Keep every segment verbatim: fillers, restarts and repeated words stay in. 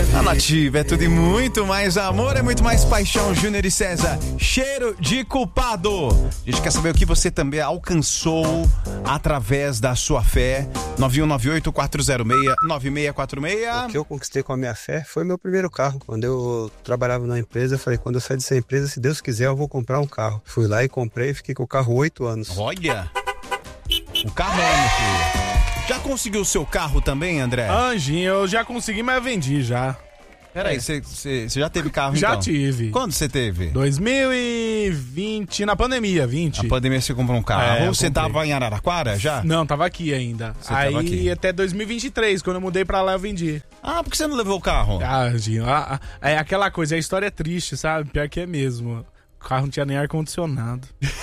A Nativa é tudo e muito mais amor, é muito mais paixão. Júnior e César, cheiro de culpado. A gente quer saber o que você também alcançou através da sua fé. nove um nove oito, quatro zero seis, nove seis quatro seis. O que eu conquistei com a minha fé foi meu primeiro carro. Quando eu trabalhava numa empresa, eu falei, quando eu sair dessa empresa, se Deus quiser, eu vou comprar um carro. Fui lá e comprei, fiquei com o carro oito anos. Olha! Um carro é, meu filho. Já conseguiu o seu carro também, André? Anjinho, eu já consegui, mas eu vendi já. Peraí, você é. já teve carro já então? Já tive. Quando você teve? dois mil e vinte, na pandemia, vinte. Na pandemia você comprou um carro. É, você tava em Araraquara já? Não, tava aqui ainda. Você Aí tava aqui. Até dois mil e vinte e três, quando eu mudei pra lá, eu vendi. Ah, por que você não levou o carro? Ah, Anjinho, ah, ah, é aquela coisa, a história é triste, sabe? Pior que é mesmo. O carro não tinha nem ar-condicionado.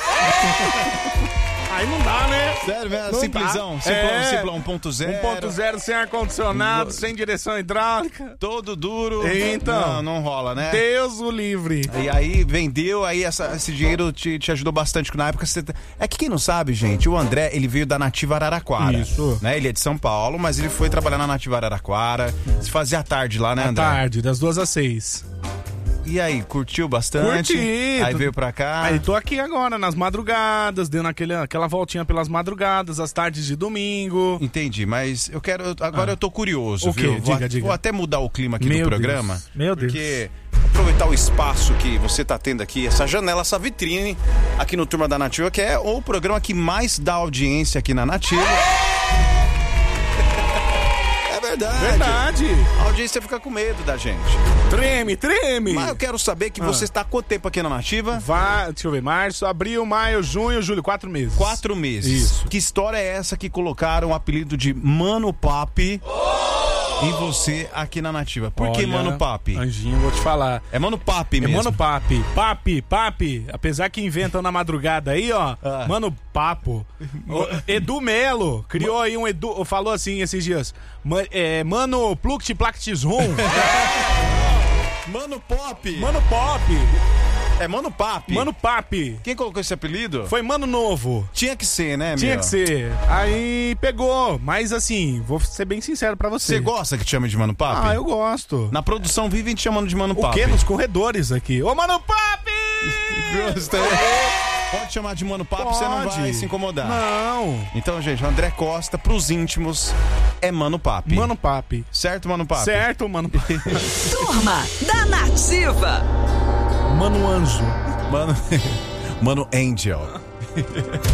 Aí não dá, né? Sério mesmo? Não Simplesão? dá. Simplão, É. Simplão um ponto zero. um ponto zero sem ar-condicionado, sem direção hidráulica. Todo duro. Então. Não, não rola, né? Deus o livre. E aí vendeu, aí essa, esse dinheiro te, te ajudou bastante, que na época você... É que quem não sabe, gente, o André, ele veio da Nativa Araraquara. Isso. Né? Ele é de São Paulo, mas ele foi trabalhar na Nativa Araraquara. Se fazia à tarde lá, né, À André? tarde, das duas às seis. E aí, curtiu bastante? Curti. Aí veio pra cá. Aí tô aqui agora, nas madrugadas, dando aquele, aquela voltinha pelas madrugadas, as tardes de domingo. Entendi, mas eu quero... Agora Ah. eu tô curioso, O quê? viu? Diga, vou, diga. vou até mudar o clima aqui Meu do Deus. programa. Meu Deus. Porque aproveitar o espaço que você tá tendo aqui, essa janela, essa vitrine aqui no Turma da Nativa, que é o programa que mais dá audiência aqui na Nativa. Verdade. Verdade. A audiência fica com medo da gente. Treme, treme. Mas eu quero saber que Ah. você está há quanto tempo aqui na Nativa? Vai, deixa eu ver, março, abril, maio, junho, julho, quatro meses. Quatro meses. Isso. Que história é essa que colocaram o apelido de Mano Papi em você aqui na Nativa? Por que Olha, Mano Papi? Anjinho, vou te falar. É Mano Papi É mesmo. Mano Papi, Papi, Papi, apesar que inventam na madrugada aí, ó, Ah. Mano Papo. O Edu Melo criou aí um Edu, falou assim esses dias, ma- é, Mano Pluct Plact Zoom. Mano Pop. Mano Pop, É Mano Papi. Mano Papi. Quem colocou esse apelido? Foi Mano Novo. Tinha que ser, né, Tinha meu? que ser. Aí pegou, mas assim, vou ser bem sincero pra você. Você gosta que te chame de Mano Papi? Ah, eu gosto. Na produção vivem te chamando de Mano O Papi. quê? Nos corredores aqui. Ô, Mano Papi! Gosta? Pode chamar de Mano Papi, você não Pode. vai se incomodar. Não. Então, gente, o André Costa, pros íntimos, é Mano Papi. Mano Papi. Certo, Mano Papi? Certo, Mano Papi. Turma da Nativa. Mano Anjo. Mano... Mano Angel.